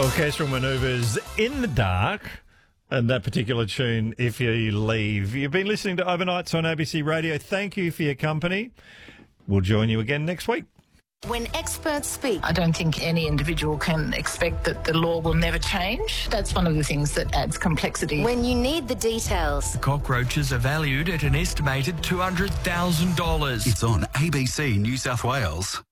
Orchestral Manoeuvres in the Dark, and that particular tune, If You Leave. You've been listening to Overnights on ABC Radio. Thank you for your company. We'll join you again next week. When experts speak, I don't think any individual can expect that the law will never change. That's one of the things that adds complexity. when you need the details, Cockroaches are valued at an estimated $200,000. It's on ABC New South Wales.